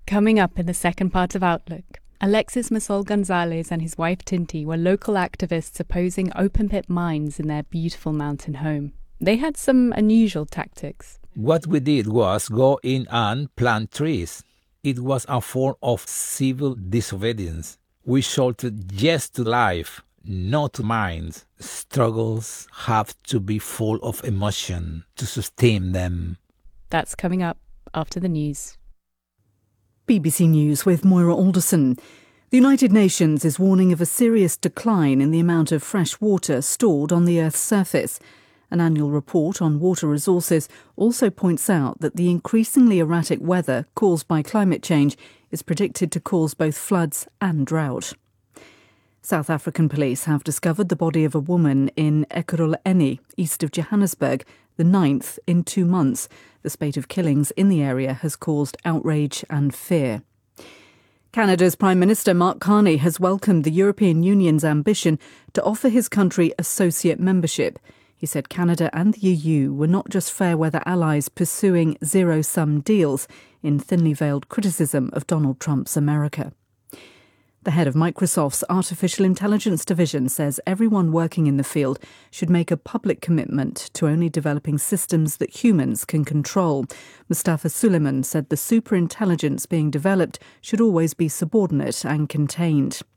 Coming up in the second part of Outlook, Alexis Masol Gonzalez and his wife Tinti were local activists opposing open-pit mines in their beautiful mountain home. They had some unusual tactics. What we did was go in and plant trees. It was a form of civil disobedience. We shouted yes to life, not to mines. Struggles have to be full of emotion to sustain them. That's coming up after the news. BBC News with Moira Alderson. The United Nations is warning of a serious decline in the amount of fresh water stored on the Earth's surface. An annual report on water resources also points out that the increasingly erratic weather caused by climate change is predicted to cause both floods and drought. South African police have discovered the body of a woman in Ekurhuleni, east of Johannesburg, the 9th in 2 months. The spate of killings in the area has caused outrage and fear. Canada's Prime Minister Mark Carney has welcomed the European Union's ambition to offer his country associate membership. He said Canada and the EU were not just fair-weather allies pursuing zero-sum deals in thinly veiled criticism of Donald Trump's America. The head of Microsoft's artificial intelligence division says everyone working in the field should make a public commitment to only developing systems that humans can control. Mustafa Suleyman said the superintelligence being developed should always be subordinate and contained.